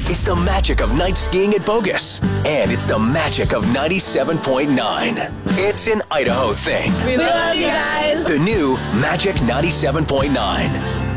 It's the magic of night skiing at Bogus. And it's the magic of 97.9. It's an Idaho thing. We love you guys. The new Magic 97.9.